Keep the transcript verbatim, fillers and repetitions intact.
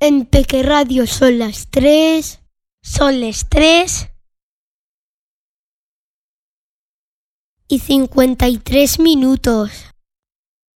En Peque Radio son las tres. Son las tres. Y cincuenta y tres minutos.